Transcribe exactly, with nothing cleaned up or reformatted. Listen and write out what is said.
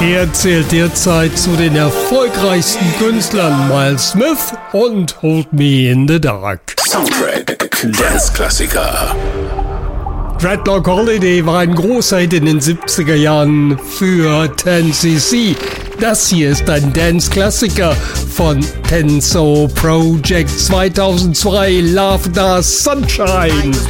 Er zählt derzeit zu den erfolgreichsten Künstlern Miles Smith und Hold Me in the Dark. Soundtrack Dance-Klassiker. Dreadlock Holiday war ein großer Hit in den siebziger Jahren für ten C C. Das hier ist ein Dance-Klassiker von Tenso Project zweitausendzwei, Love Da Sunshine.